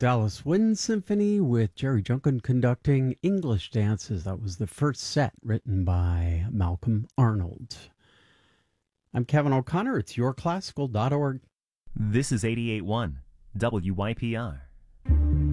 Dallas Wind Symphony with Jerry Junkin conducting English Dances. That was the first set written by Malcolm Arnold. I'm Kevin O'Connor. It's yourclassical.org. This is 88.1 WYPR.